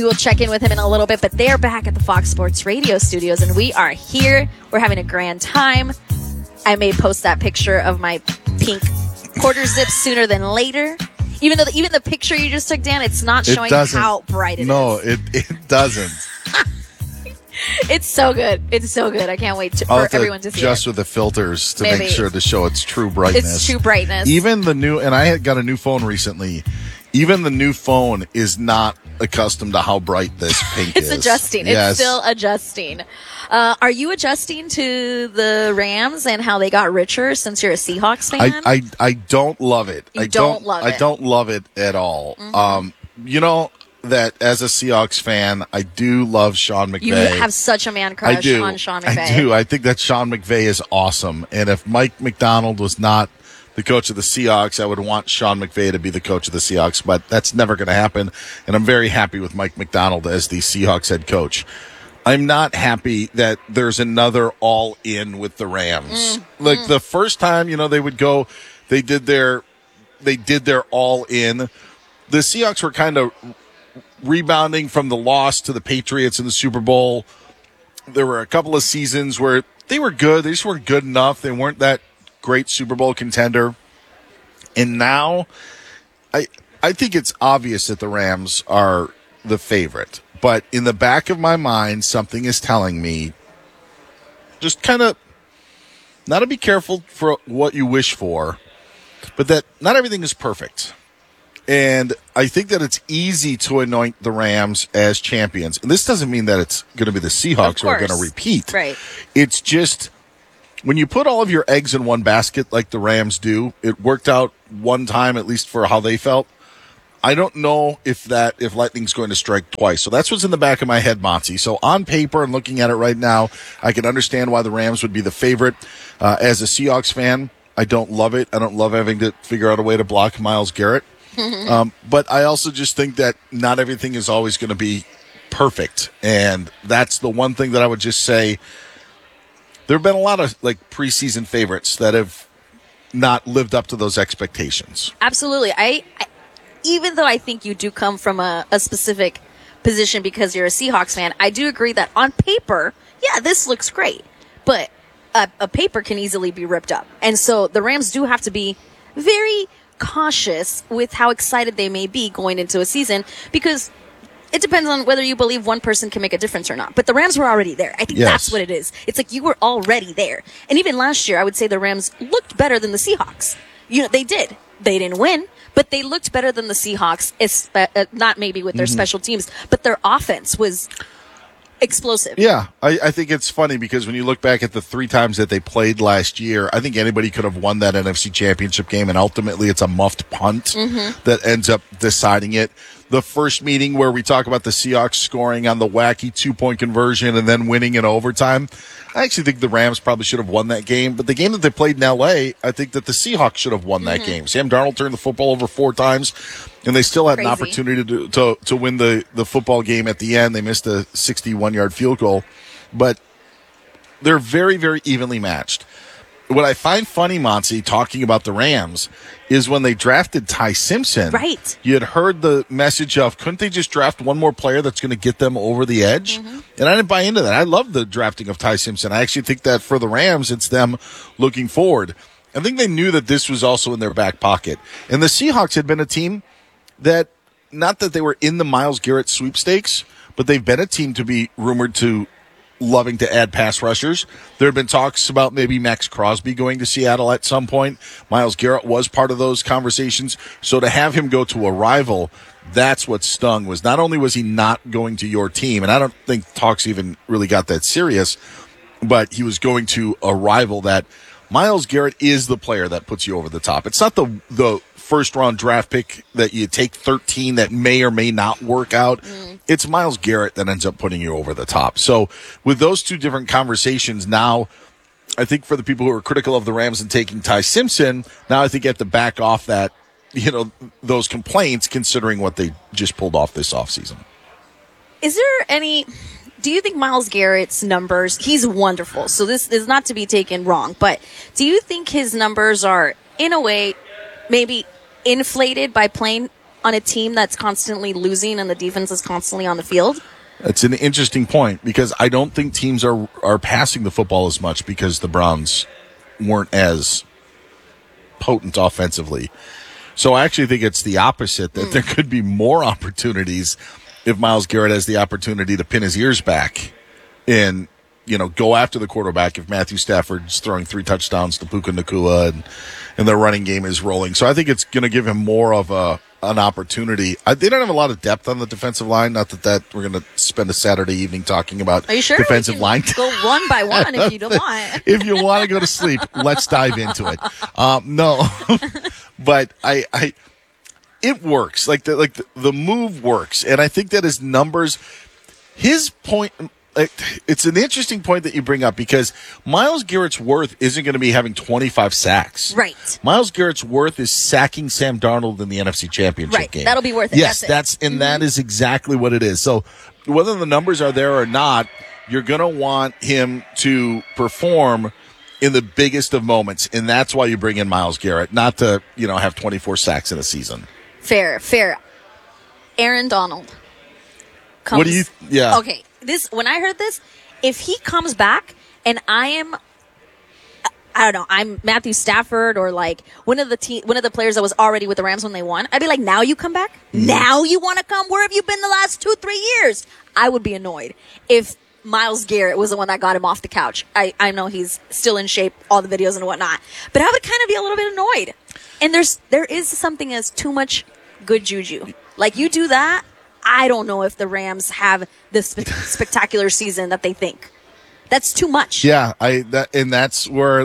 We will check in with him in a little bit, but they're back at the Fox Sports Radio studios, and we are here. We're having a grand time. I may post that picture of my pink quarter zip sooner than later. Even though even the picture you just took, Dan, it's not showing how bright it is. No, it doesn't. It's so good. It's so good. I can't wait for everyone to see it. Just with the filters to make sure to show its true brightness. It's true brightness. Even the new, and I had got a new phone recently. Even the new phone is not accustomed to how bright this pink is. It's adjusting. Yes. It's still adjusting. Are you adjusting to the Rams and how they got richer since you're a Seahawks fan? I don't love it. I don't love it at all. Mm-hmm. That as a Seahawks fan, I do love Sean McVay. You have such a man crush on Sean McVay. I do. I think that Sean McVay is awesome. And if Mike McDonald was not the coach of the Seahawks, I would want Sean McVay to be the coach of the Seahawks, but that's never going to happen. And I'm very happy with Mike McDonald as the Seahawks head coach. I'm not happy that there's another all-in with the Rams. Like the first time, they would go, they did their all-in. The Seahawks were kind of rebounding from the loss to the Patriots in the Super Bowl. There were a couple of seasons where they were good. They just weren't good enough. They weren't that great Super Bowl contender. And now I think it's obvious that the Rams are the favorite. But in the back of my mind, something is telling me just kind of not to be careful for what you wish for, but that not everything is perfect. And I think that it's easy to anoint the Rams as champions. And this doesn't mean that it's going to be the Seahawks who are going to repeat. Right. It's just when you put all of your eggs in one basket like the Rams do, it worked out one time, at least for how they felt. I don't know if lightning's going to strike twice. So that's what's in the back of my head, Monty. So on paper and looking at it right now, I can understand why the Rams would be the favorite. As a Seahawks fan, I don't love it. I don't love having to figure out a way to block Myles Garrett. But I also just think that not everything is always going to be perfect. And that's the one thing that I would just say. There have been a lot of preseason favorites that have not lived up to those expectations. Absolutely. I even though I think you do come from a specific position because you're a Seahawks fan, I do agree that on paper, yeah, this looks great. But a paper can easily be ripped up. And so the Rams do have to be very cautious with how excited they may be going into a season because it depends on whether you believe one person can make a difference or not. But the Rams were already there. I think that's what it is. It's like you were already there. And even last year, I would say the Rams looked better than the Seahawks. They did. They didn't win, but they looked better than the Seahawks, not maybe with their special teams, but their offense was explosive. Yeah, I think it's funny because when you look back at the 3 times that they played last year, I think anybody could have won that NFC Championship game, and ultimately it's a muffed punt that ends up deciding it. The first meeting where we talk about the Seahawks scoring on the wacky 2-point conversion and then winning in overtime, I actually think the Rams probably should have won that game. But the game that they played in L.A., I think that the Seahawks should have won that game. Sam Darnold turned the football over 4 times, and they still had an opportunity to win the football game at the end. They missed a 61-yard field goal. But they're very, very evenly matched. What I find funny, Monty, talking about the Rams, is when they drafted Ty Simpson. Right. You had heard the message of, couldn't they just draft one more player that's going to get them over the edge? And I didn't buy into that. I love the drafting of Ty Simpson. I actually think that for the Rams, it's them looking forward. I think they knew that this was also in their back pocket. And the Seahawks had been a team that, not that they were in the Myles Garrett sweepstakes, but they've been a team to be rumored to loving to add pass rushers. There have been talks about maybe Max Crosby going to Seattle at some point. Myles Garrett was part of those conversations. So to have him go to a rival, that's what stung, was not only was he not going to your team, and I don't think talks even really got that serious, but he was going to a rival that Myles Garrett is the player that puts you over the top. It's not the first-round draft pick that you take 13 that may or may not work out. It's Myles Garrett that ends up putting you over the top. So with those two different conversations now, I think for the people who are critical of the Rams and taking Ty Simpson, now I think you have to back off that, those complaints considering what they just pulled off this offseason. Is there any... Do you think Myles Garrett's numbers, he's wonderful, so this is not to be taken wrong, but do you think his numbers are, in a way, maybe inflated by playing on a team that's constantly losing and the defense is constantly on the field? It's an interesting point because I don't think teams are passing the football as much because the Browns weren't as potent offensively. So I actually think it's the opposite, that there could be more opportunities if Myles Garrett has the opportunity to pin his ears back and, go after the quarterback if Matthew Stafford's throwing 3 touchdowns to Puka Nacua and their running game is rolling. So I think it's going to give him more of an opportunity. They don't have a lot of depth on the defensive line. Not that we're going to spend a Saturday evening talking about Are you sure? defensive line. Go one by one if you don't want. If you want to go to sleep, let's dive into it. No, but it works. Like the move works, and I think that his numbers, his point. It's an interesting point that you bring up because Myles Garrett's worth isn't going to be having 25 sacks. Right. Myles Garrett's worth is sacking Sam Darnold in the NFC Championship game. That'll be worth it. Yes, that Mm-hmm. is exactly what it is. So whether the numbers are there or not, you're going to want him to perform in the biggest of moments, and that's why you bring in Myles Garrett, not to, have 24 sacks in a season. Fair. Aaron Donald. What do you? Yeah. Okay. When I heard this, if he comes back and I don't know, I'm Matthew Stafford or like one of the players that was already with the Rams when they won, I'd be like, now you come back? Now you want to come? Where have you been the last 2-3 years? I would be annoyed if Myles Garrett was the one that got him off the couch. I know he's still in shape, all the videos and whatnot, but I would kind of be a little bit annoyed. And there is something as too much good juju. Like you do that, I don't know if the Rams have the spectacular season that they think. That's too much. Yeah, that's where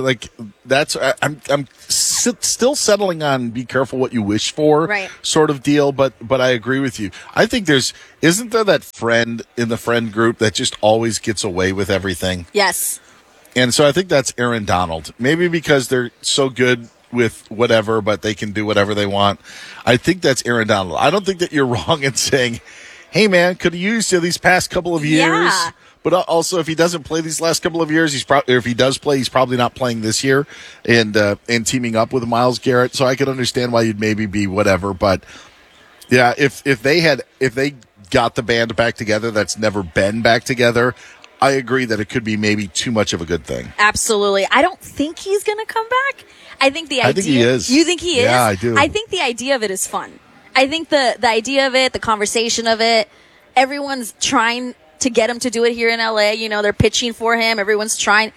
I'm still settling on be careful what you wish for, right, sort of deal. But I agree with you. I think isn't there that friend in the friend group that just always gets away with everything? Yes. And so I think that's Aaron Donald. Maybe because they're so good with whatever, but they can do whatever they want. I think that's Aaron Donald. I don't think that you're wrong in saying, hey man, could have used you these past couple of years. Yeah. But also, if he doesn't play these last couple of years, if he does play, he's probably not playing this year and teaming up with Myles Garrett. So I could understand why you'd maybe be whatever. But yeah, if they got the band back together that's never been back together, I agree that it could be maybe too much of a good thing. Absolutely. I don't think he's going to come back. I think the idea. I think he is. You think he is? Yeah, I do. I think the idea of it is fun. I think the idea of it, the conversation of it, everyone's trying to get him to do it here in LA. They're pitching for him. Everyone's trying.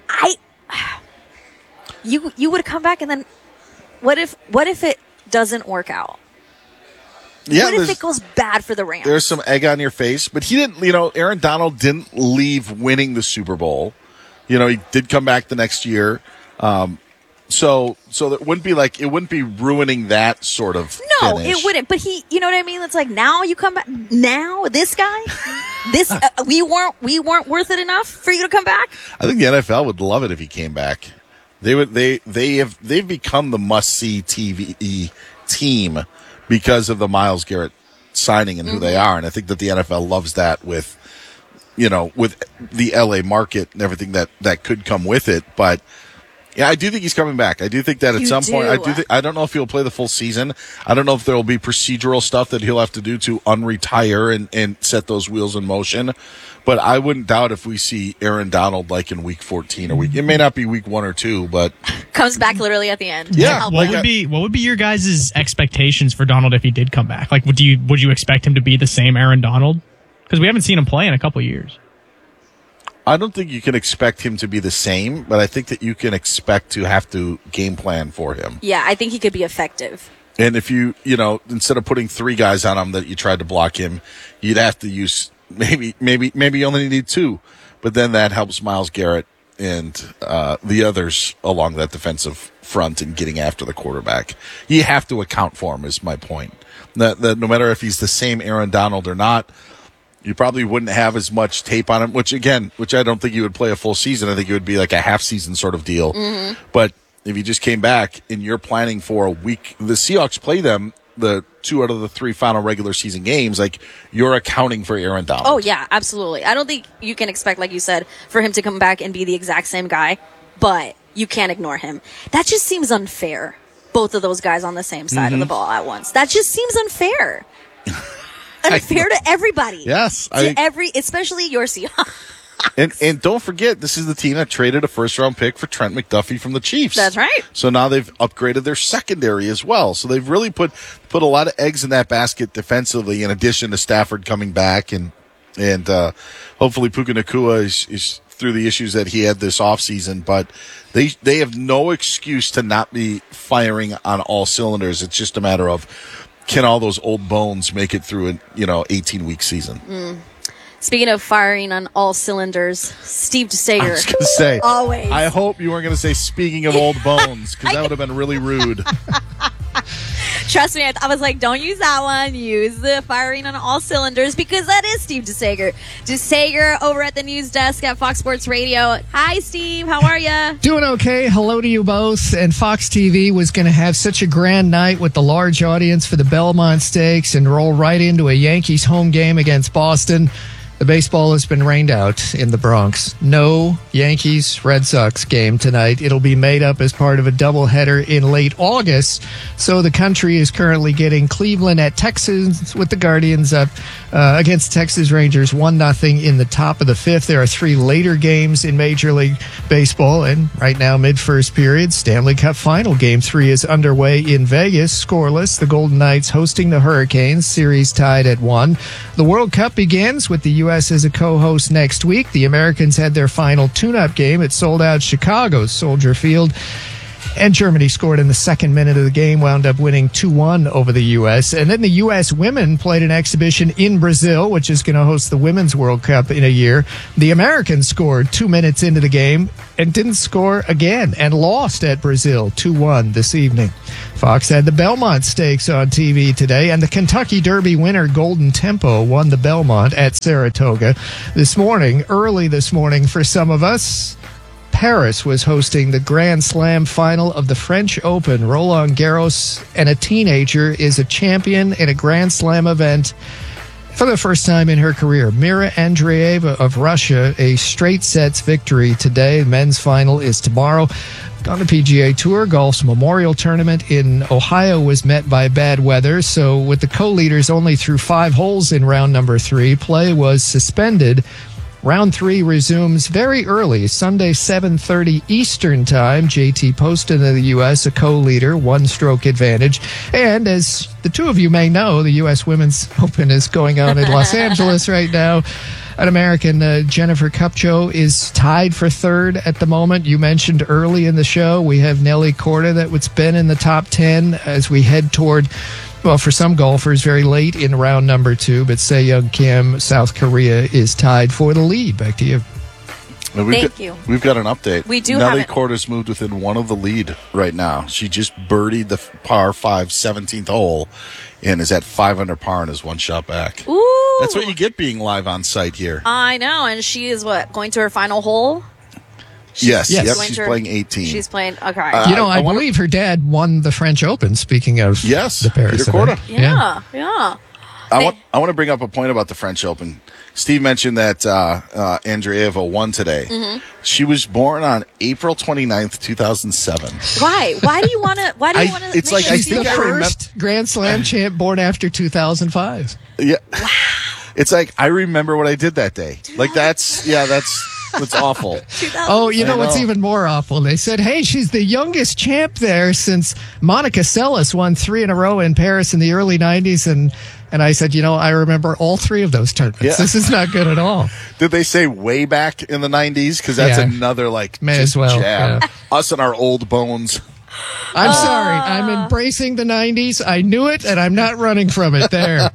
You would come back and then what if it doesn't work out? Yeah, what if it goes bad for the Rams? There's some egg on your face, but he didn't, Aaron Donald didn't leave winning the Super Bowl. He did come back the next year. So that it wouldn't be ruining that sort of finish. It wouldn't. But you know what I mean? It's like, now you come back. Now this guy, we weren't worth it enough for you to come back. I think the NFL would love it if he came back. They've become the must-see TV team because of the Myles Garrett signing and who they are. And I think that the NFL loves that with the LA market and everything that could come with it. But yeah, I do think he's coming back. I do think that at some point, I don't know if he'll play the full season. I don't know if there will be procedural stuff that he'll have to do to unretire and set those wheels in motion. But I wouldn't doubt if we see Aaron Donald like in week 14 or it may not be week 1 or 2, but comes back literally at the end. Yeah. What would be your guys' expectations for Donald if he did come back? Like, would you expect him to be the same Aaron Donald? Because we haven't seen him play in a couple of years. I don't think you can expect him to be the same, but I think that you can expect to have to game plan for him. Yeah, I think he could be effective. And if you instead of putting 3 guys on him that you tried to block him, you'd have to use maybe you only need 2, but then that helps Myles Garrett and the others along that defensive front in getting after the quarterback. You have to account for him, is my point. That no matter if he's the same Aaron Donald or not, you probably wouldn't have as much tape on him, which I don't think you would play a full season. I think it would be like a half season sort of deal. Mm-hmm. But if you just came back and you're planning for a week, the Seahawks play them the 2 out of the 3 final regular season games, like you're accounting for Aaron Donald. Oh yeah, absolutely. I don't think you can expect, like you said, for him to come back and be the exact same guy, but you can't ignore him. That just seems unfair. both of those guys on the same side of the ball at once. That just seems unfair. Unfair to everybody. Yes. Especially your Seahawks. And don't forget, this is the team that traded a first-round pick for Trent McDuffie from the Chiefs. That's right. So now they've upgraded their secondary as well. So they've really put a lot of eggs in that basket defensively, in addition to Stafford coming back, and hopefully Puka Nacua is through the issues that he had this offseason. But they have no excuse to not be firing on all cylinders. It's just a matter of, can all those old bones make it through an 18-week season? Speaking of firing on all cylinders, Steve DeSager. I was going to say, always. I hope you weren't going to say, speaking of old bones, because that would have been really rude. Trust me, I was like, don't use that one. Use the firing on all cylinders, because that is Steve DeSager. DeSager over at the news desk at Fox Sports Radio. Hi, Steve. How are you? Doing okay. Hello to you both. And Fox TV was going to have such a grand night with the large audience for the Belmont Stakes and roll right into a Yankees home game against Boston. The baseball has been rained out in the Bronx. No Yankees-Red Sox game tonight. It'll be made up as part of a doubleheader in late August. So the country is currently getting Cleveland at Texas with the Guardians up against Texas Rangers 1-0 in the top of the fifth. There are 3 later games in Major League Baseball. And right now, mid-first period, Stanley Cup Final Game 3 is underway in Vegas. Scoreless, the Golden Knights hosting the Hurricanes. Series tied at 1. The World Cup begins with the U.S. as a co-host next week. The Americans had their final tune-up game at sold-out Chicago's Soldier Field, and Germany scored in the second minute of the game, wound up winning 2-1 over the U.S. And then the U.S. women played an exhibition in Brazil, which is going to host the Women's World Cup in a year. The Americans scored 2 minutes into the game and didn't score again, and lost at Brazil 2-1 this evening. Fox had the Belmont Stakes on TV today, and the Kentucky Derby winner Golden Tempo won the Belmont at Saratoga this morning. Early this morning for some of us, Paris was hosting the Grand Slam final of the French Open. Roland Garros, and a teenager, is a champion in a Grand Slam event for the first time in her career. Mira Andreeva of Russia, a straight sets victory today. The men's final is tomorrow. On the PGA Tour, golf's Memorial Tournament in Ohio was met by bad weather, so with the co-leaders only through 5 holes in round number 3, play was suspended. Round 3 resumes very early, Sunday 7:30 Eastern Time. JT Poston of the U.S., a co-leader, 1-stroke advantage. And as the two of you may know, the U.S. Women's Open is going on in Los Angeles right now. An American, Jennifer Kupcho, is tied for 3rd at the moment. You mentioned early in the show, we have Nelly Korda that's been in the top 10 as we head toward, well, for some golfers, very late in round number 2. But Se-Young Kim, South Korea, is tied for the lead. Back to you. Thank you. We've got an update. We do Nelly have it. Korda's moved within 1 of the lead right now. She just birdied the par 5 17th hole and is at 5 under par and is 1 shot back. Ooh. That's what you get being live on site here. I know, and she is going to her final hole? Yes. Yep, going she's to her- playing 18. She's playing, okay. I believe her dad won the French Open, speaking of the Paris Peter event. Korda. Yeah. I want to bring up a point about the French Open. Steve mentioned that Andreeva won today. Mm-hmm. She was born on April 29th, 2007. Why? Why do you want to? Why do you want to? it's like, I She's think the I remember- first Grand Slam champ born after 2005. Yeah. Wow. It's like, I remember what I did that day. Like, that's awful. Oh, you know I what's know. even more awful? They said, hey, she's the youngest champ there since Monica Seles won 3 in a row in Paris in the early 90s. And I said, I remember all 3 of those tournaments. Yeah. This is not good at all. Did they say way back in the 90s? Because that's Yeah. another, May just as well, jab. yeah. Us and our old bones. I'm sorry. I'm embracing the 90s. I knew it, and I'm not running from it there.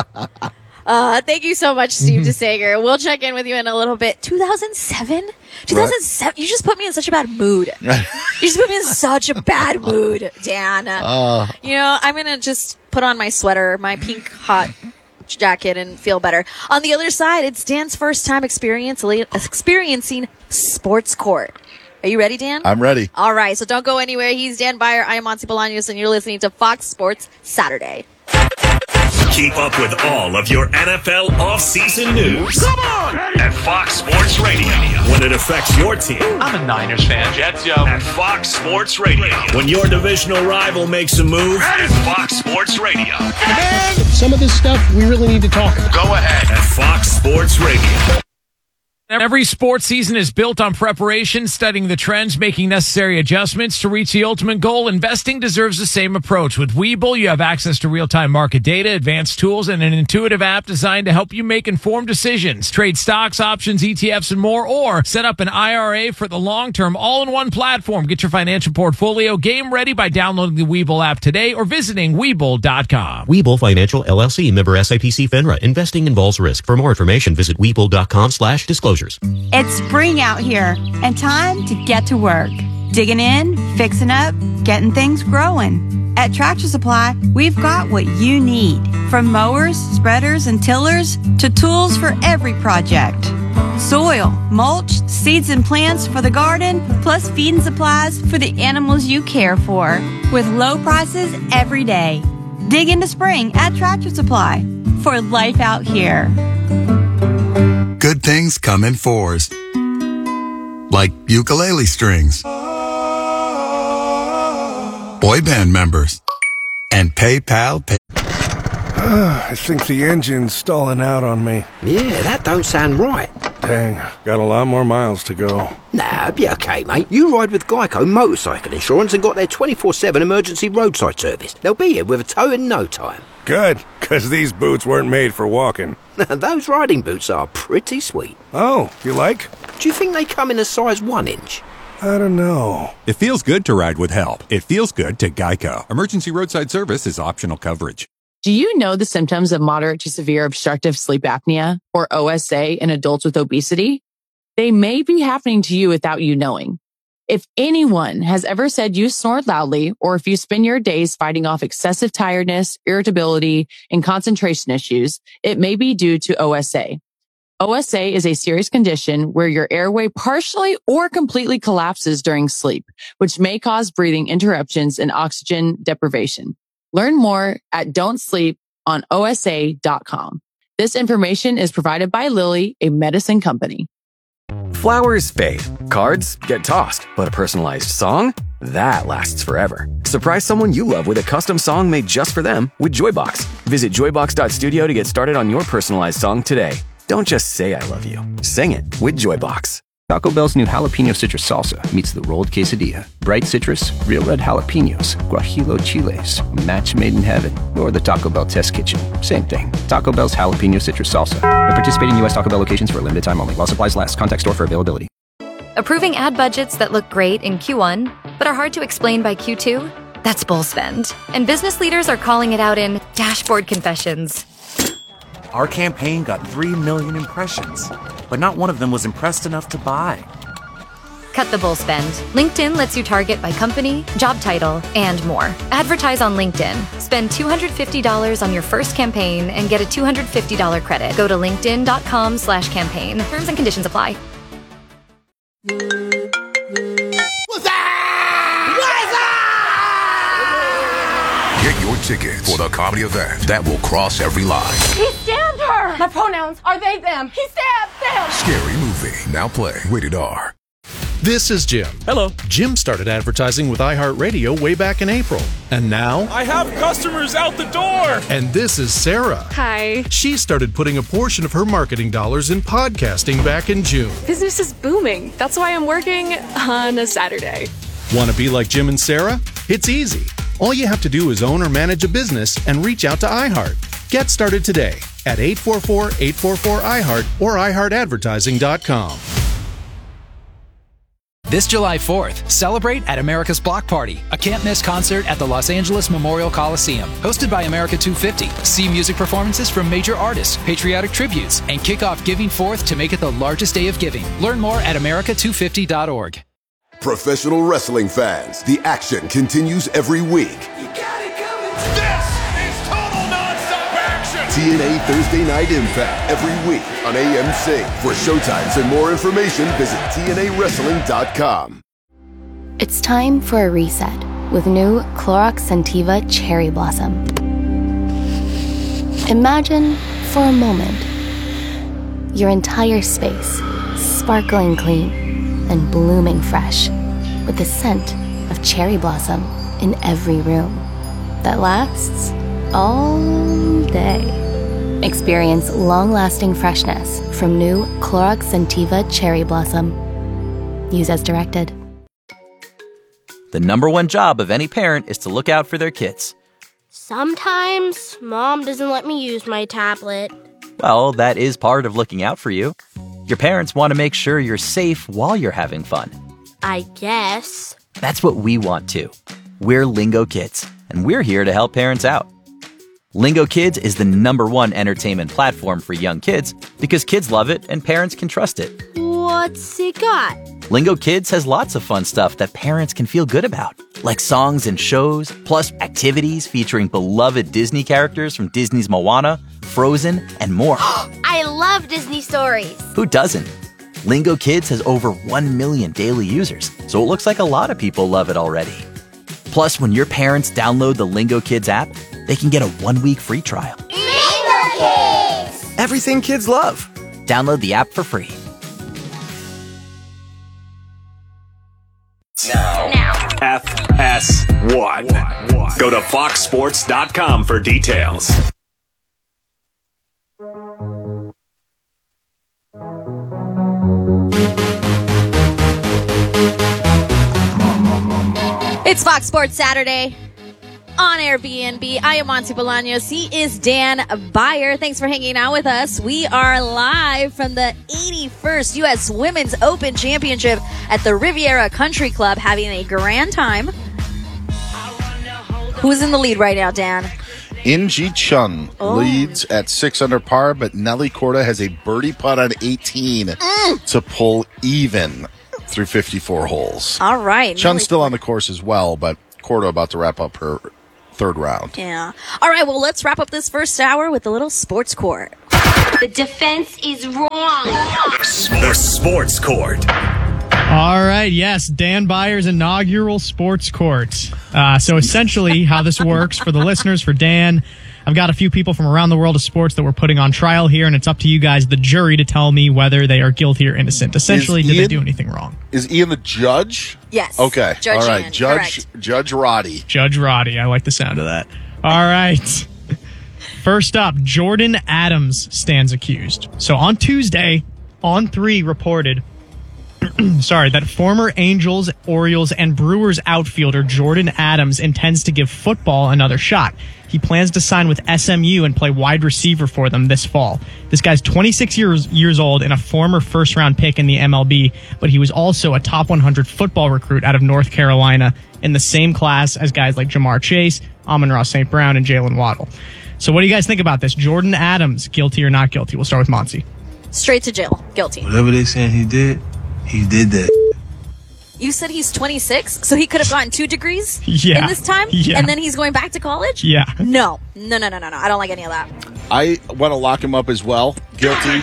Thank you so much, Steve DeSager. We'll check in with you in a little bit. 2007? 2007? You just put me in such a bad mood. You just put me in such a bad mood, Dan. I'm going to just put on my sweater, my pink hot jacket, and feel better. On the other side, it's Dan's first time experiencing sports court. Are you ready, Dan? I'm ready. All right, so don't go anywhere. He's Dan Byer. I am Monty Bolaños, and you're listening to Fox Sports Saturday. Keep up with all of your NFL offseason news. Come on! At Fox Sports Radio. When it affects your team. I'm a Niners fan. Jets, yo. At Fox Sports Radio. When your divisional rival makes a move. At Fox Sports Radio. Man, some of this stuff we really need to talk about. Go ahead. At Fox Sports Radio. Every sports season is built on preparation, studying the trends, making necessary adjustments to reach the ultimate goal. Investing deserves the same approach. With Webull, you have access to real-time market data, advanced tools, and an intuitive app designed to help you make informed decisions. Trade stocks, options, ETFs, and more, or set up an IRA for the long term, all in one platform. Get your financial portfolio game ready by downloading the Webull app today or visiting Webull.com. Webull Financial LLC, member SIPC FINRA. Investing involves risk. For more information, visit Webull.com/disclosures. It's spring out here and time to get to work. Digging in, fixing up, getting things growing. At Tractor Supply, we've got what you need. From mowers, spreaders, and tillers to tools for every project. Soil, mulch, seeds and plants for the garden, plus feed and supplies for the animals you care for. With low prices every day. Dig into spring at Tractor Supply for life out here. Good things come in fours. Like ukulele strings. Boy band members. And PayPal. I think the engine's stalling out on me. Yeah, that don't sound right. Dang, got a lot more miles to go. Nah, be okay, mate. You ride with Geico Motorcycle Insurance and got their 24/7 emergency roadside service. They'll be here with a tow in no time. Good, because these boots weren't made for walking. Those riding boots are pretty sweet. Oh, you like? Do you think they come in a size 1 inch? I don't know. It feels good to ride with help. It feels good to Geico. Emergency roadside service is optional coverage. Do you know the symptoms of moderate to severe obstructive sleep apnea, or OSA, in adults with obesity? They may be happening to you without you knowing. If anyone has ever said you snore loudly, or if you spend your days fighting off excessive tiredness, irritability, and concentration issues, it may be due to OSA. OSA is a serious condition where your airway partially or completely collapses during sleep, which may cause breathing interruptions and oxygen deprivation. Learn more at don'tsleeponosa.com. This information is provided by Lilly, a medicine company. Flowers fade, cards get tossed, but a personalized song? That lasts forever. Surprise someone you love with a custom song made just for them with Joybox. Visit joybox.studio to get started on your personalized song today. Don't just say I love you. Sing it with Joybox. Taco Bell's new jalapeno citrus salsa meets the rolled quesadilla. Bright citrus, real red jalapenos, guajillo chiles, match made in heaven, or the Taco Bell test kitchen. Same thing. Taco Bell's jalapeno citrus salsa. At participating U.S. Taco Bell locations for a limited time only. While supplies last. Contact store for availability. Approving ad budgets that look great in Q1, but are hard to explain by Q2? That's bull spend. And business leaders are calling it out in dashboard confessions. Our campaign got 3 million impressions, but not one of them was impressed enough to buy. Cut the bull spend. LinkedIn lets you target by company, job title, and more. Advertise on LinkedIn. Spend $250 on your first campaign and get a $250 credit. Go to linkedin.com/campaign. Terms and conditions apply. Get your tickets for the comedy event that will cross every line. He stabbed her! My pronouns are they, them. He stabbed them! Scary movie. Now play. Rated R. This is Jim. Hello. Jim started advertising with iHeartRadio way back in April. And now... I have customers out the door! And this is Sarah. Hi. She started putting a portion of her marketing dollars in podcasting back in June. Business is booming. That's why I'm working on a Saturday. Want to be like Jim and Sarah? It's easy. All you have to do is own or manage a business and reach out to iHeart. Get started today at 844-844-iHeart or iHeartAdvertising.com. This July 4th, celebrate at America's Block Party, a can't-miss concert at the Los Angeles Memorial Coliseum. Hosted by America 250, see music performances from major artists, patriotic tributes, and kick off Giving Forth to make it the largest day of giving. Learn more at America250.org. Professional wrestling fans, the action continues every week. You got it coming. This is total nonstop action. TNA Thursday Night Impact every week on AMC. For showtimes and more information, visit TNAWrestling.com. It's time for a reset with new Clorox Scentiva Cherry Blossom. Imagine, for a moment, your entire space sparkling clean and blooming fresh with the scent of cherry blossom in every room that lasts all day. Experience long-lasting freshness from new Clorox Scentiva Cherry Blossom. Use as directed. The number one job of any parent is to look out for their kids. Sometimes Mom doesn't let me use my tablet. Well, that is part of looking out for you. Your parents want to make sure you're safe while you're having fun. I guess. That's what we want too. We're Lingo Kids, and we're here to help parents out. Lingo Kids is the number one entertainment platform for young kids because kids love it and parents can trust it. What's it got? Lingo Kids has lots of fun stuff that parents can feel good about, like songs and shows, plus activities featuring beloved Disney characters from Disney's Moana, Frozen, and more. I love Disney stories. Who doesn't? Lingo Kids has over 1 million daily users, so it looks like a lot of people love it already. Plus, when your parents download the Lingo Kids app, they can get a 1-week free trial. Lingo Kids! Everything kids love. Download the app for free. Now. FS1. Go to foxsports.com for details. It's Fox Sports Saturday on Airbnb. I am Monty Bolaños. He is Dan Byer. Thanks for hanging out with us. We are live from the 81st U.S. Women's Open Championship at the Riviera Country Club, having a grand time. Who's in the lead right now, Dan? In-Ji Chung leads at 6 under par, but Nelly Korda has a birdie putt on 18 to pull even through 54 holes. All right. Chun's still on the course as well, but Korda about to wrap up her third round. Yeah. All right, well, let's wrap up this first hour with a little sports court. The defense is wrong. The sports court. All right, yes, Dan Byer's inaugural sports court. So essentially how this works for the listeners, for Dan, I've got a few people from around the world of sports that we're putting on trial here, and it's up to you guys, the jury, to tell me whether they are guilty or innocent. Essentially, did they do anything wrong? Is Ian the judge? Yes. Okay. Judge all right. Ian, Judge Roddy. Judge Roddy. I like the sound of that. All right. First up, Jordan Adams stands accused. So on Tuesday, On3 reported that former Angels, Orioles, and Brewers outfielder Jordan Adams intends to give football another shot. He plans to sign with SMU and play wide receiver for them this fall. This guy's 26 years old and a former first-round pick in the MLB, but he was also a top 100 football recruit out of North Carolina in the same class as guys like Jamar Chase, Amon-Ra St. Brown, and Jalen Waddle. So what do you guys think about this? Jordan Adams, guilty or not guilty? We'll start with Monty. Straight to jail. Guilty. Whatever they saying he did that. You said he's 26, so he could have gotten 2 degrees Yeah. in this time? Yeah. And then he's going back to college? Yeah. No. I don't like any of that. I want to lock him up as well. Guilty.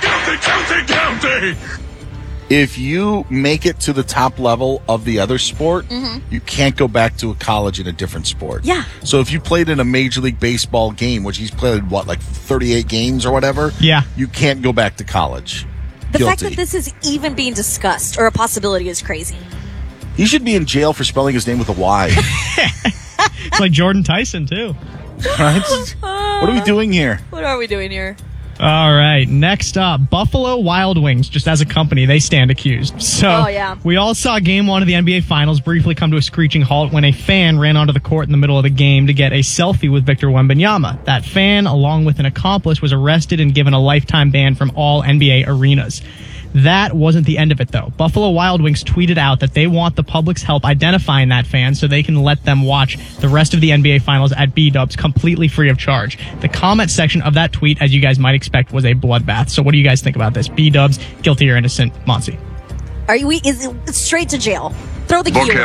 Guilty. If you make it to the top level of the other sport, you can't go back to a college in a different sport. Yeah. So if you played in a Major League Baseball game, which he's played, like 38 games or whatever? Yeah. You can't go back to college. The Guilty. fact that this is even being discussed or a possibility is crazy. He should be in jail for spelling his name with a Y. It's like Jordan Tyson, too. Right? What are we doing here? What are we doing here? All right, next up, Buffalo Wild Wings, just as a company, they stand accused. So we all saw Game 1 of the NBA Finals briefly come to a screeching halt when a fan ran onto the court in the middle of the game to get a selfie with Victor Wembanyama. That fan, along with an accomplice, was arrested and given a lifetime ban from all NBA arenas. That wasn't the end of it, though. Buffalo Wild Wings tweeted out that they want the public's help identifying that fan so they can let them watch the rest of the NBA Finals at B-Dubs completely free of charge. The comment section of that tweet, as you guys might expect, was a bloodbath. So what do you guys think about this? B-Dubs, guilty or innocent? Monty. Is it straight to jail? Throw the key.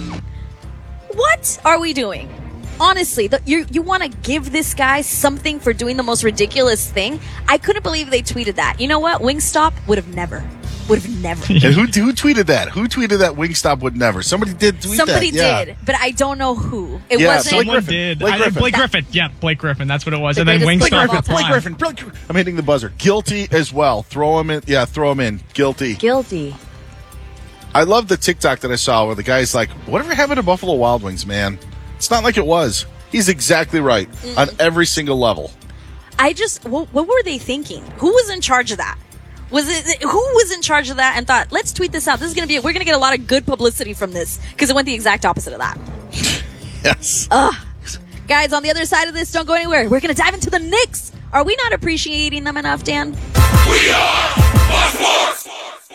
What are we doing? Honestly, you want to give this guy something for doing the most ridiculous thing? I couldn't believe they tweeted that. You know what? Wingstop would have never. would have never. And who tweeted that? Who tweeted that Wingstop would never? Somebody did tweet Somebody that. did, but I don't know who. It Yeah, wasn't. Someone did. Blake Griffin. Yeah, Blake Griffin. That's what it was. The And then greatest player of all Wingstop time. replied. Blake Griffin. I'm hitting the buzzer. Guilty as well. Throw him in. Yeah, throw him in. Guilty. Guilty. I love the TikTok that I saw where the guy's like, whatever happened to Buffalo Wild Wings, man? It's not like it was. He's exactly right on every single level. What were they thinking? Who was in charge of that? Who was in charge of that and thought, let's tweet this out. We're going to get a lot of good publicity from this because it went the exact opposite of that. Yes. Guys, on the other side of this, don't go anywhere. We're going to dive into the Knicks. Are we not appreciating them enough, Dan? We are Fox Sports.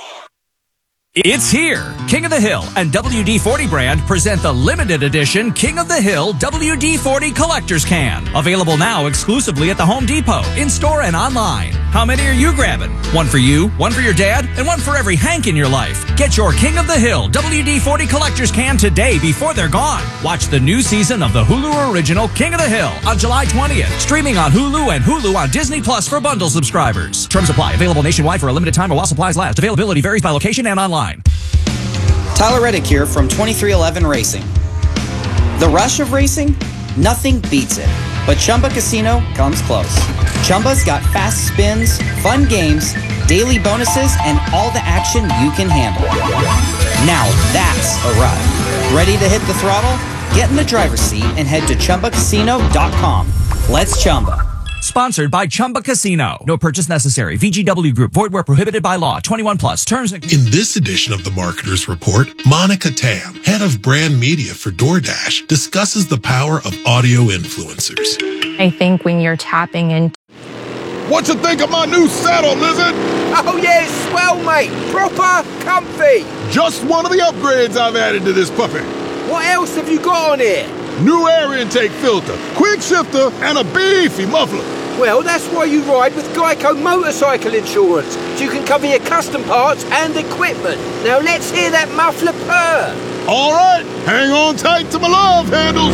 It's here. King of the Hill and WD-40 brand present the limited edition King of the Hill WD-40 Collector's Can. Available now exclusively at the Home Depot, in-store and online. How many are you grabbing? One for you, one for your dad, and one for every Hank in your life. Get your King of the Hill WD-40 Collector's Can today before they're gone. Watch the new season of the Hulu original King of the Hill on July 20th. Streaming on Hulu and Hulu on Disney Plus for bundle subscribers. Terms apply. Available nationwide for a limited time or while supplies last. Availability varies by location and online. Tyler Reddick here from 2311 Racing. The rush of racing? Nothing beats it. But Chumba Casino comes close. Chumba's got fast spins, fun games, daily bonuses, and all the action you can handle. Now that's a ride. Ready to hit the throttle? Get in the driver's seat and head to ChumbaCasino.com. Let's Chumba. Sponsored by Chumba Casino. No purchase necessary. VGW Group. Void where prohibited by law. 21 plus. Terms and... In this edition of the Marketer's Report, Monica Tam, head of brand media for DoorDash, discusses the power of audio influencers. I think when you're tapping into... What you think of my new saddle, Lizard? Oh yeah, it's swell, mate. Proper comfy. Just one of the upgrades I've added to this puppy. What else have you got on here? New air intake filter, quick shifter, and a beefy muffler. Well, that's why you ride with Geico Motorcycle Insurance, so you can cover your custom parts and equipment. Now let's hear that muffler purr. All right, hang on tight to my love handles.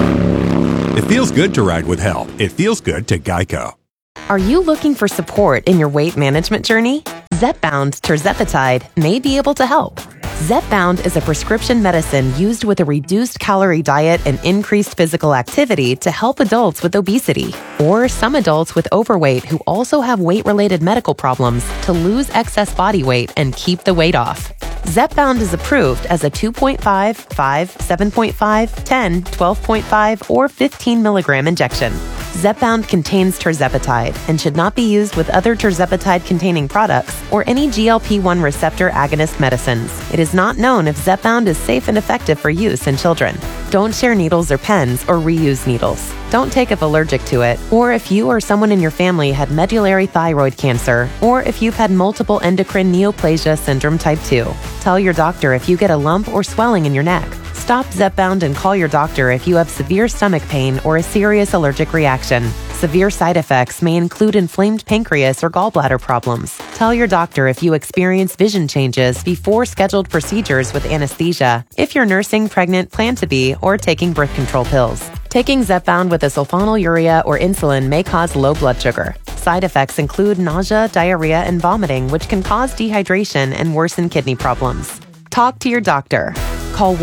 It feels good to ride with help. It feels good to Geico. Are you looking for support in your weight management journey? Zepbound Tirzepatide may be able to help. Zepbound is a prescription medicine used with a reduced calorie diet and increased physical activity to help adults with obesity or some adults with overweight who also have weight-related medical problems to lose excess body weight and keep the weight off. Zepbound is approved as a 2.5, 5, 7.5, 10, 12.5, or 15 milligram injection. Zepbound contains tirzepatide and should not be used with other tirzepatide-containing products or any GLP-1 receptor agonist medicines. It is not known if Zepbound is safe and effective for use in children. Don't share needles or pens or reuse needles. Don't take if allergic to it, or if you or someone in your family had medullary thyroid cancer, or if you've had multiple endocrine neoplasia syndrome type 2. Tell your doctor if you get a lump or swelling in your neck. Stop Zepbound and call your doctor if you have severe stomach pain or a serious allergic reaction. Severe side effects may include inflamed pancreas or gallbladder problems. Tell your doctor if you experience vision changes before scheduled procedures with anesthesia, if you're nursing, pregnant, plan to be, or taking birth control pills. Taking Zepbound with a sulfonylurea or insulin may cause low blood sugar. Side effects include nausea, diarrhea, and vomiting, which can cause dehydration and worsen kidney problems. Talk to your doctor. Call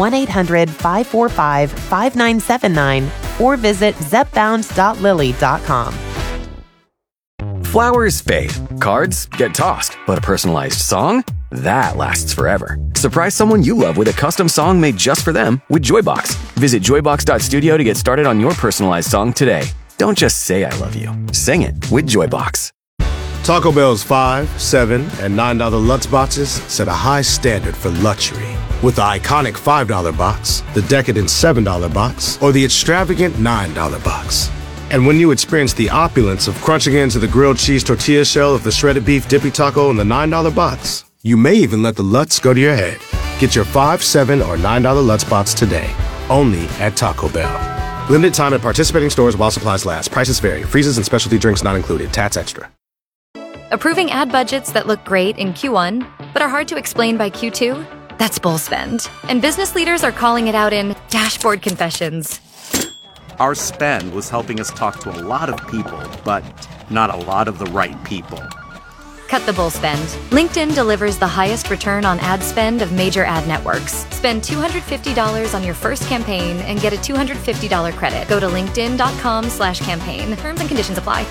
1-800-545-5979 or visit zepbound.lily.com. Flowers fade, cards get tossed, but a personalized song? That lasts forever. Surprise someone you love with a custom song made just for them with Joybox. Visit joybox.studio to get started on your personalized song today. Don't just say I love you. Sing it with Joybox. Taco Bell's $5, $7, and $9 Lutz boxes set a high standard for luxury. With the iconic $5 box, the decadent $7 box, or the extravagant $9 box. And when you experience the opulence of crunching into the grilled cheese tortilla shell of the shredded beef dippy taco in the $9 box, you may even let the Lutz go to your head. Get your $5, $7, or $9 Lutz box today, only at Taco Bell. Limited time at participating stores while supplies last. Prices vary. Freezes and specialty drinks not included. Tats extra. Approving ad budgets that look great in Q1, but are hard to explain by Q2? That's bull spend. And business leaders are calling it out in dashboard confessions. Our spend was helping us talk to a lot of people, but not a lot of the right people. Cut the bull spend. LinkedIn delivers the highest return on ad spend of major ad networks. Spend $250 on your first campaign and get a $250 credit. Go to linkedin.com/campaign. Terms and conditions apply.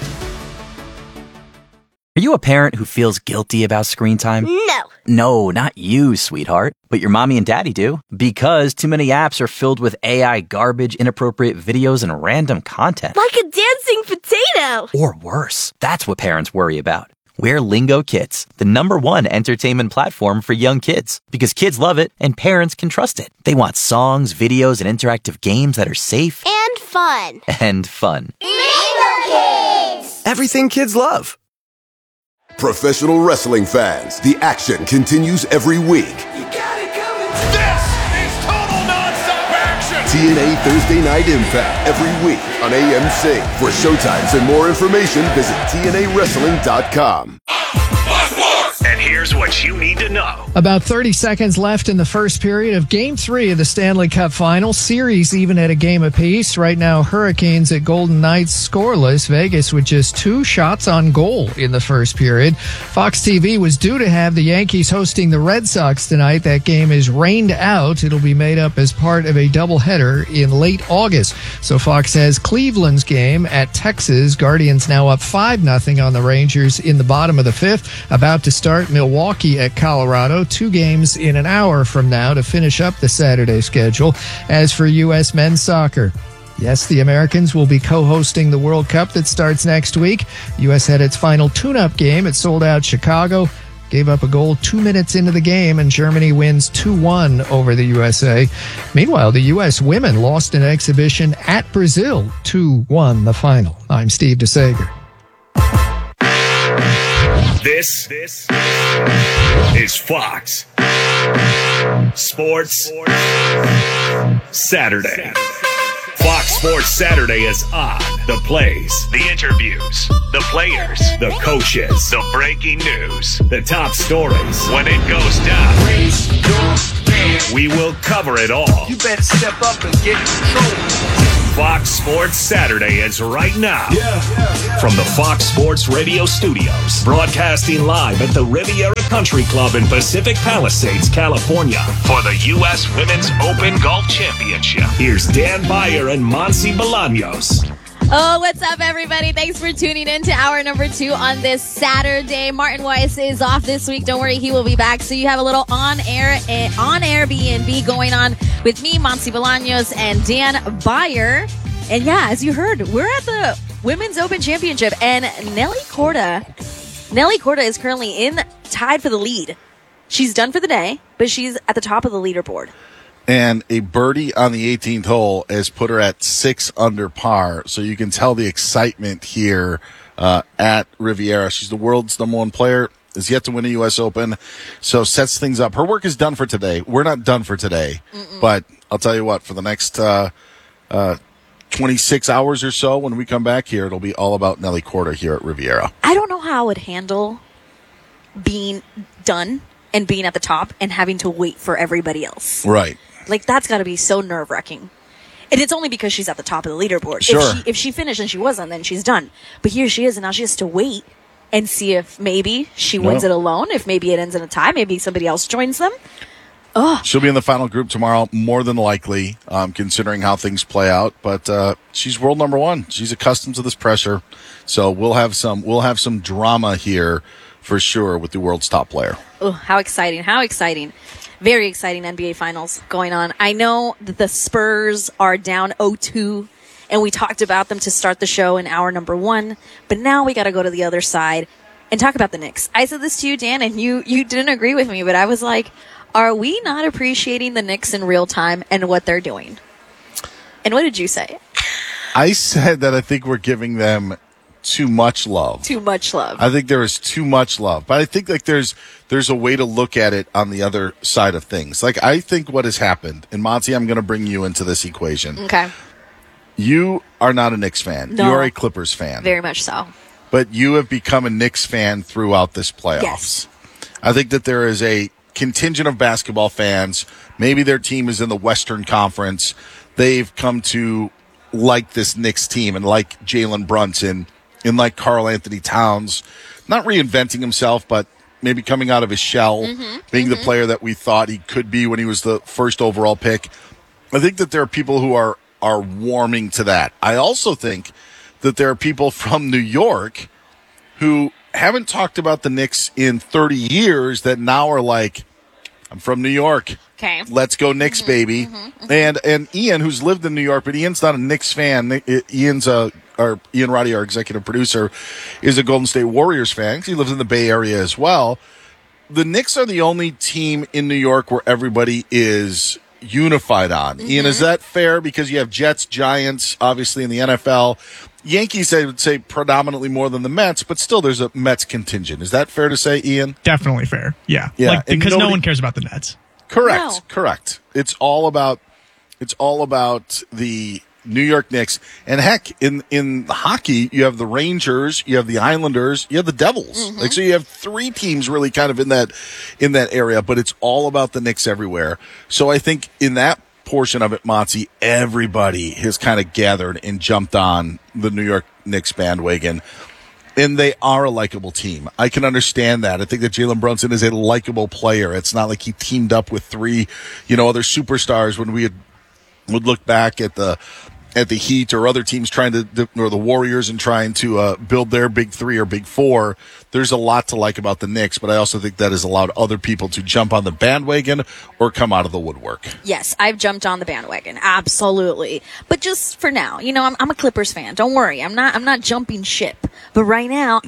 Are you a parent who feels guilty about screen time? No. No, not you, sweetheart. But your mommy and daddy do. Because too many apps are filled with AI garbage, inappropriate videos, and random content. Like a dancing potato. Or worse. That's what parents worry about. We're Lingo Kids, the #1 entertainment platform for young kids. Because kids love it and parents can trust it. They want songs, videos, and interactive games that are safe. And fun. And fun. Lingo Kids! Everything kids love. Professional wrestling fans, the action continues every week. This is total nonstop action. TNA Thursday Night Impact every week on AMC. For showtimes and more information, visit TNAWrestling.com. And here's what you need to know. About 30 seconds left in the first period of Game 3 of the Stanley Cup Final. Series even at a game apiece. Right now, Hurricanes at Golden Knights scoreless. Vegas with just 2 shots on goal in the first period. Fox TV was due to have the Yankees hosting the Red Sox tonight. That game is rained out. It'll be made up as part of a doubleheader in late August. So Fox has Cleveland's game at Texas. Guardians now up 5-0 on the Rangers in the bottom of the 5th. About to start Milwaukee at Colorado, 2 games in an hour from now to finish up the Saturday schedule. As for U.S. men's soccer, yes, the Americans will be co-hosting the World Cup that starts next week. U.S. had its final tune-up game. It sold out Chicago, gave up a goal 2 minutes into the game, and Germany wins 2-1 over the USA. Meanwhile, the U.S. women lost an exhibition at Brazil, 2-1 the final. I'm Steve DeSager. This is Fox Sports Saturday. Fox Sports Saturday is on. The plays, the interviews, the players, the coaches, the breaking news, the top stories. When it goes down, we will cover it all. You better step up and get control. Fox Sports Saturday is right now. From the Fox Sports Radio studios, broadcasting live at the Riviera Country Club in Pacific Palisades, California, for the U.S. Women's Open Golf Championship. Here's Dan Beyer and Monsi Bolaños. Oh, what's up, everybody? Thanks for tuning in to hour number 2 on this Saturday. Martin Weiss is off this week. Don't worry, he will be back. So you have a little on-air B&B going on with me, Monsi Bolaños, and Dan Beyer. And yeah, as you heard, we're at the Women's Open Championship, and Nelly Corda is currently tied for the lead. She's done for the day, but she's at the top of the leaderboard. And a birdie on the 18th hole has put her at 6 under par. So you can tell the excitement here at Riviera. She's the world's #1 player, is yet to win a U.S. Open. So sets things up. Her work is done for today. We're not done for today. But I'll tell you what, for the next 26 hours or so, when we come back here, it'll be all about Nelly Corda here at Riviera. I don't know how I would handle being done and being at the top and having to wait for everybody else. Right. Like, that's got to be so nerve-wracking. And it's only because she's at the top of the leaderboard. Sure. If she finished and she wasn't, then she's done. But here she is, and now she has to wait and see if maybe she wins it alone, if maybe it ends in a tie, maybe somebody else joins them. Oh. She'll be in the final group tomorrow, more than likely, considering how things play out. But she's world #1. She's accustomed to this pressure. So we'll have some drama here for sure with the world's top player. Oh, how exciting. How exciting. Very exciting NBA Finals going on. I know that the Spurs are down 0-2, and we talked about them to start the show in hour number 1, but now we got to go to the other side and talk about the Knicks. I said this to you, Dan, and you didn't agree with me, but I was like, are we not appreciating the Knicks in real time and what they're doing? And what did you say? I said that I think we're giving them too much love. Too much love. I think there is too much love. But I think like there's a way to look at it on the other side of things. Like I think what has happened, and Monty, I'm going to bring you into this equation. Okay. You are not a Knicks fan. No. You are a Clippers fan. Very much so. But you have become a Knicks fan throughout this playoffs. Yes. I think that there is a contingent of basketball fans. Maybe their team is in the Western Conference. They've come to like this Knicks team and like Jalen Brunson and like Karl Anthony Towns, not reinventing himself, but maybe coming out of his shell, being the player that we thought he could be when he was the first overall pick. I think that there are people who are warming to that. I also think that there are people from New York who haven't talked about the Knicks in 30 years that now are like, I'm from New York. Okay. Let's go Knicks, baby. And Ian, who's lived in New York, but Ian's not a Knicks fan. Ian Roddy, our executive producer, is a Golden State Warriors fan. He lives in the Bay Area as well. The Knicks are the only team in New York where everybody is unified on. Ian, is that fair? Because you have Jets, Giants, obviously in the NFL. Yankees, I would say, predominantly more than the Mets, but still there's a Mets contingent. Is that fair to say, Ian? Definitely fair. Yeah. Yeah. Because no one cares about the Nets. Correct. No. Correct. It's all about the New York Knicks. And heck, in hockey, you have the Rangers, you have the Islanders, you have the Devils. So you have three teams really kind of in that area, but it's all about the Knicks everywhere. So I think in that portion of it, Monty, everybody has kind of gathered and jumped on the New York Knicks bandwagon. And they are a likable team. I can understand that. I think that Jalen Brunson is a likable player. It's not like he teamed up with three, other superstars when we would look back at the Heat or other teams or the Warriors and trying to build their big three or big four. There's a lot to like about the Knicks, but I also think that has allowed other people to jump on the bandwagon or come out of the woodwork. Yes, I've jumped on the bandwagon. Absolutely. But just for now, I'm a Clippers fan. Don't worry. I'm not jumping ship. But right now,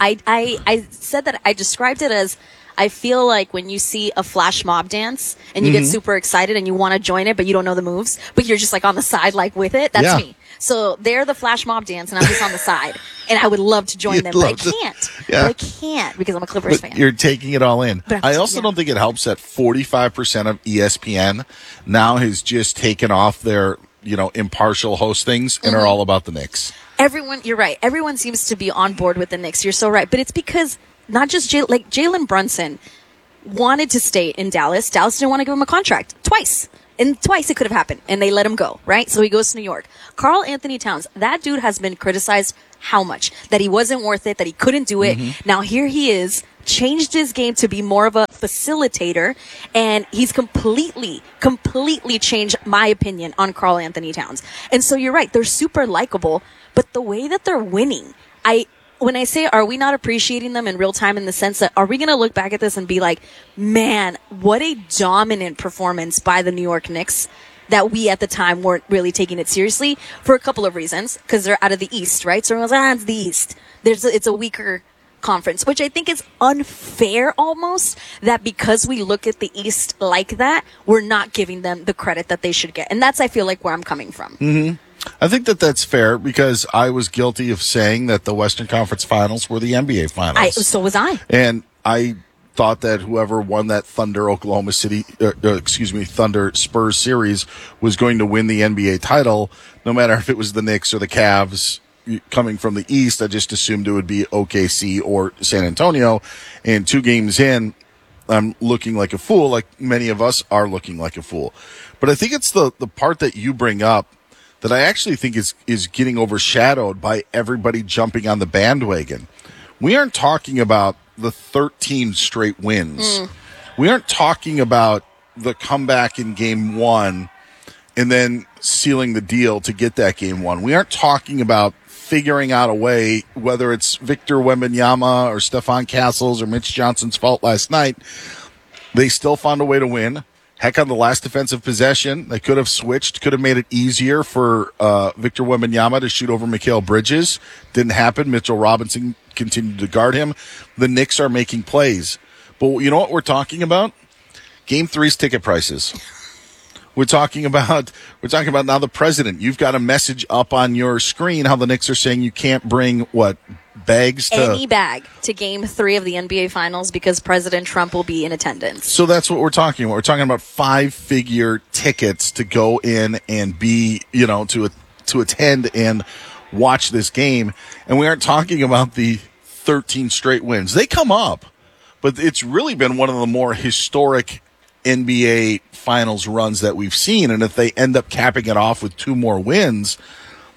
I said that I described it as I feel like when you see a flash mob dance and you get super excited and you want to join it, but you don't know the moves, but you're just like on the side, like with it. That's me. So they're the flash mob dance and I'm just on the side and I would love to join them, but I can't. Yeah. But I can't because I'm a Clippers fan. You're taking it all in. I also don't think it helps that 45% of ESPN now has just taken off their, impartial hostings and are all about the Knicks. You're right. Everyone seems to be on board with the Knicks. You're so right. But it's because not just Jalen Brunson wanted to stay in Dallas. Dallas didn't want to give him a contract twice. And twice it could have happened. And they let him go, right? So he goes to New York. Karl Anthony Towns, that dude has been criticized how much? That he wasn't worth it, that he couldn't do it. Now here he is, changed his game to be more of a facilitator. And he's completely changed my opinion on Karl Anthony Towns. And so you're right. They're super likable. But the way that they're winning, when I say, are we not appreciating them in real time in the sense that, are we going to look back at this and be like, man, what a dominant performance by the New York Knicks that we at the time weren't really taking it seriously for a couple of reasons, because they're out of the East, right? So everyone's like, it's the East. It's a weaker conference, which I think is unfair almost, that because we look at the East like that, we're not giving them the credit that they should get. And that's, I feel like, where I'm coming from. I think that that's fair because I was guilty of saying that the Western Conference Finals were the NBA Finals. So was I. And I thought that whoever won that Thunder Spurs series was going to win the NBA title, no matter if it was the Knicks or the Cavs coming from the East. I just assumed it would be OKC or San Antonio. And 2 games in, I'm looking like a fool, like many of us are looking like a fool. But I think it's the part that you bring up that I actually think is getting overshadowed by everybody jumping on the bandwagon. We aren't talking about the 13 straight wins. We aren't talking about the comeback in game 1 and then sealing the deal to get that game 1. We aren't talking about figuring out a way, whether it's Victor Wembanyama or Stephon Castles or Mitch Johnson's fault last night. They still found a way to win. Heck, on the last defensive possession, they could have switched, could have made it easier for Victor Wembanyama to shoot over Mikal Bridges. Didn't happen. Mitchell Robinson continued to guard him. The Knicks are making plays. But you know what we're talking about? Game 3's ticket prices. We're talking about now the president. You've got a message up on your screen how the Knicks are saying you can't bring bags to any bag to game 3 of the NBA Finals because President Trump will be in attendance. So that's what we're talking about. We're talking about 5-figure tickets to go in and be, to attend and watch this game. And we aren't talking about the 13 straight wins. They come up, but it's really been one of the more historic NBA Finals runs that we've seen. And if they end up capping it off with 2 more wins,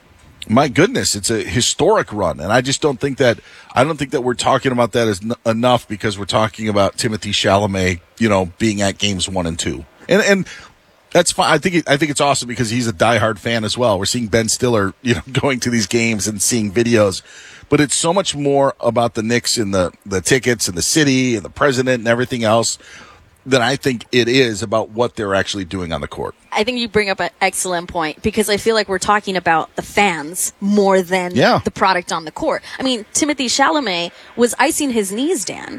My goodness, it's a historic run, and I just don't think that we're talking about that as enough because we're talking about Timothée Chalamet, being at games 1 and 2, and that's fine. I think it's awesome because he's a diehard fan as well. We're seeing Ben Stiller, going to these games and seeing videos, but it's so much more about the Knicks and the tickets and the city and the president and everything else than I think it is about what they're actually doing on the court. I think you bring up an excellent point because I feel like we're talking about the fans more than the product on the court. I mean, Timothée Chalamet was icing his knees, Dan.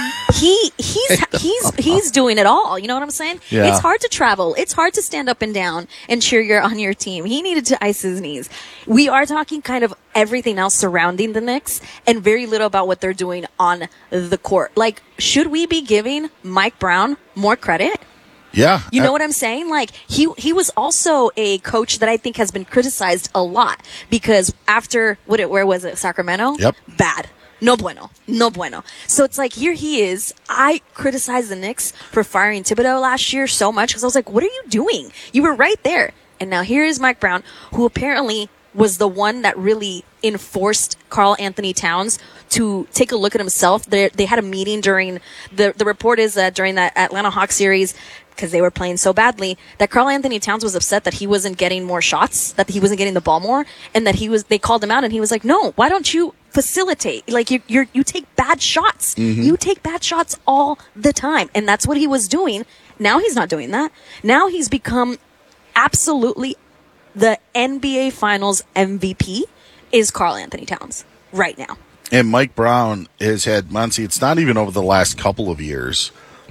He's doing it all. You know what I'm saying? Yeah. It's hard to travel. It's hard to stand up and down and cheer on your team. He needed to ice his knees. We are talking kind of everything else surrounding the Knicks and very little about what they're doing on the court. Like, should we be giving Mike Brown more credit? Yeah. You know what I'm saying? Like, he was also a coach that I think has been criticized a lot because after, where was it? Sacramento? Yep. Bad. No bueno. So it's like, here he is. I criticized the Knicks for firing Thibodeau last year so much because I was like, what are you doing? You were right there. And now here is Mike Brown, who apparently was the one that really enforced Karl Anthony Towns to take a look at himself. They had a meeting during the report is that during that Atlanta Hawks series, because they were playing so badly, that Karl Anthony Towns was upset that he wasn't getting more shots, that he wasn't getting the ball more, and that they called him out, and he was like, no, why don't you facilitate? Like, you take bad shots. Mm-hmm. You take bad shots all the time. And that's what he was doing. Now he's not doing that. Now he's become absolutely the NBA Finals MVP is Karl Anthony Towns right now. And Mike Brown has had, Monty, it's not even over the last couple of years.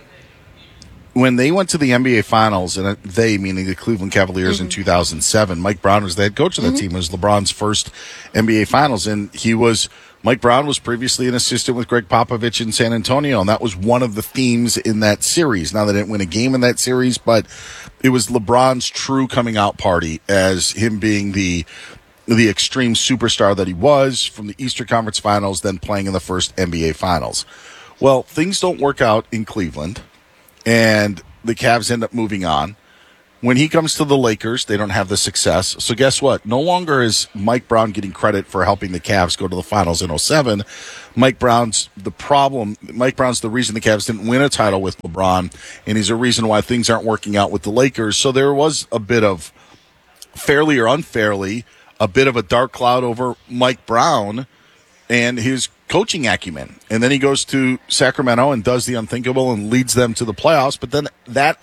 When they went to the NBA Finals, and they, meaning the Cleveland Cavaliers in 2007, Mike Brown was the head coach of that team. It was LeBron's first NBA Finals, and Mike Brown was previously an assistant with Greg Popovich in San Antonio, and that was one of the themes in that series. Now, they didn't win a game in that series, but it was LeBron's true coming out party as him being the extreme superstar that he was from the Eastern Conference Finals, then playing in the first NBA Finals. Well, things don't work out in Cleveland, and the Cavs end up moving on. When he comes to the Lakers, they don't have the success. So guess what? No longer is Mike Brown getting credit for helping the Cavs go to the finals in 2007. Mike Brown's the reason the Cavs didn't win a title with LeBron, and he's a reason why things aren't working out with the Lakers. So there was a bit of, fairly or unfairly, a bit of a dark cloud over Mike Brown and his coaching acumen. And then he goes to Sacramento and does the unthinkable and leads them to the playoffs. But then that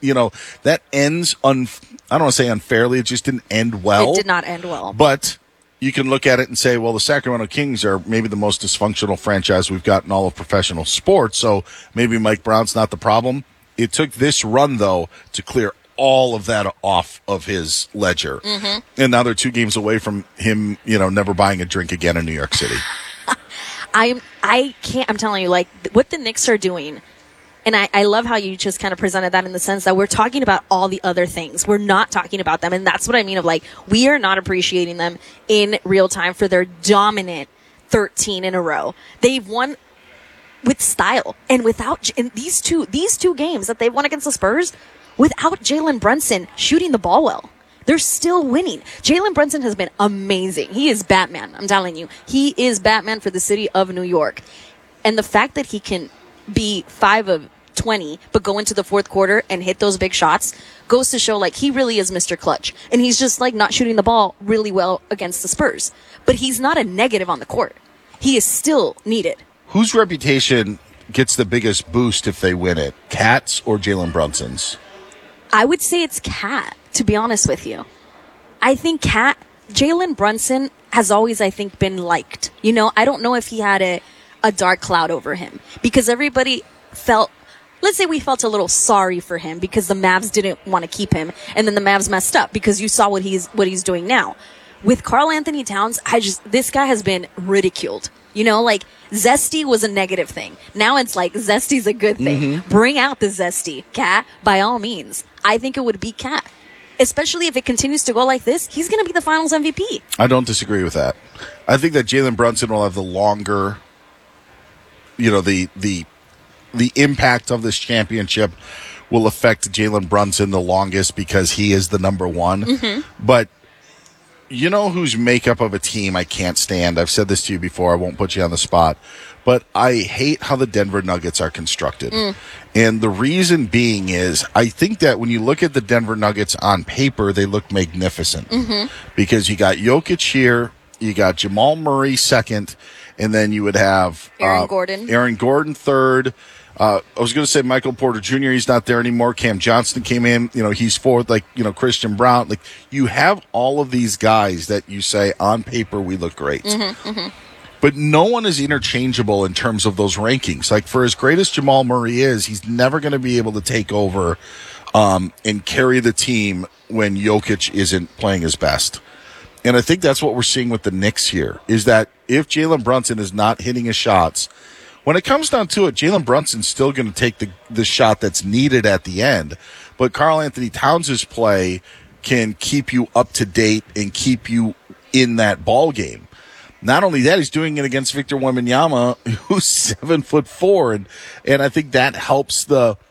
ends I don't want to say unfairly. It just didn't end well. It did not end well. But you can look at it and say, well, the Sacramento Kings are maybe the most dysfunctional franchise we've got in all of professional sports. So maybe Mike Brown's not the problem. It took this run, though, to clear all of that off of his ledger. Mm-hmm. And now they're 2 games away from him, never buying a drink again in New York City. I'm telling you, like, what the Knicks are doing, and I love how you just kind of presented that in the sense that we're talking about all the other things. We're not talking about them, and that's what I mean of, like, we are not appreciating them in real time for their dominant 13 in a row. They've won with style, and these two games that they've won against the Spurs, without Jalen Brunson shooting the ball well. They're still winning. Jalen Brunson has been amazing. He is Batman. I'm telling you. He is Batman for the city of New York. And the fact that he can be 5 of 20, but go into the fourth quarter and hit those big shots goes to show, like, he really is Mr. Clutch. And he's just, like, not shooting the ball really well against the Spurs. But he's not a negative on the court. He is still needed. Whose reputation gets the biggest boost if they win it? Cat's or Jalen Brunson's? I would say it's Cat, to be honest with you. I think Jalen Brunson has always, I think, been liked. I don't know if he had a dark cloud over him because everybody let's say we felt a little sorry for him because the Mavs didn't want to keep him, and then the Mavs messed up because you saw what he's doing now. With Karl Anthony Towns, this guy has been ridiculed. Like, zesty was a negative thing. Now it's like zesty's a good thing. Mm-hmm. Bring out the zesty, Cat, by all means. I think it would be Cat. Especially if it continues to go like this, he's going to be the finals MVP. I don't disagree with that. I think that Jalen Brunson will have the longer, the impact of this championship will affect Jalen Brunson the longest because he is the number one. Mm-hmm. But You know whose makeup of a team I can't stand? I've said this to you before. I won't put you on the spot. But I hate how the Denver Nuggets are constructed. And the reason being is I think that when you look at the Denver Nuggets on paper, they look magnificent. Because you got Jokic here, you got Jamal Murray second, and then you would have Aaron Gordon third. I was going to say Michael Porter Jr. He's not there anymore. Cam Johnson came in. He's fourth. Christian Brown. You have all of these guys that you say on paper we look great. But no one is interchangeable in terms of those rankings. For as great as Jamal Murray is, he's never going to be able to take over and carry the team when Jokic isn't playing his best. And I think that's what we're seeing with the Knicks here, is that if Jalen Brunson is not hitting his shots, when it comes down to it, Jalen Brunson's still going to take the shot that's needed at the end. But Karl-Anthony Towns' play can keep you up to date and keep you in that ball game. Not only that, he's doing it against Victor Wembanyama, who's 7'4", and I think that helps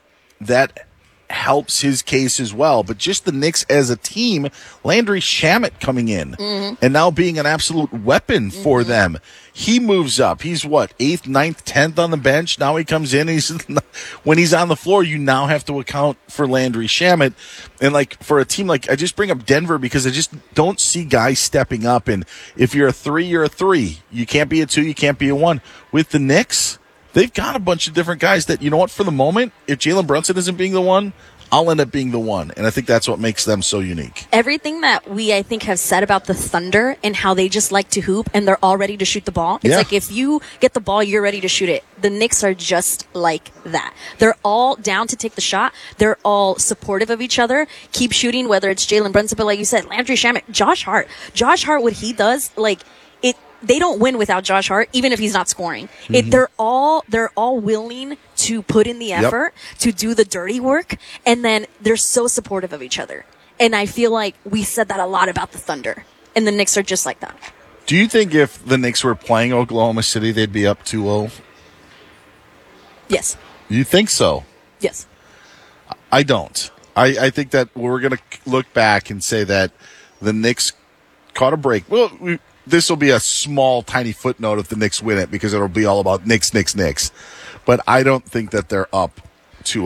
his case as well. But just the Knicks as a team, Landry Shamet coming in and now being an absolute weapon for them. He moves up. He's 8th, 9th, 10th on the bench. Now he comes in. When he's on the floor, you now have to account for Landry Shamet. And for a team I just bring up Denver because I just don't see guys stepping up. And if you're a 3, you're a 3. You can't be a 2. You can't be a 1. With the Knicks, they've got a bunch of different guys that, for the moment, if Jalen Brunson isn't being the one, I'll end up being the one. And I think that's what makes them so unique. Everything that we, I think, have said about the Thunder and how they just like to hoop and they're all ready to shoot the ball. It's if you get the ball, you're ready to shoot it. The Knicks are just like that. They're all down to take the shot. They're all supportive of each other. Keep shooting, whether it's Jalen Brunson, but like you said, Landry Shamet, Josh Hart, what he does, they don't win without Josh Hart, even if he's not scoring. They're all willing to put in the effort, to do the dirty work, and then they're so supportive of each other. And I feel like we said that a lot about the Thunder, and the Knicks are just like that. Do you think if the Knicks were playing Oklahoma City, they'd be up 2-0? Yes. You think so? Yes. I don't. I think that we're going to look back and say that the Knicks caught a break. Well, this will be a small, tiny footnote if the Knicks win it because it'll be all about Knicks. But I don't think that they're up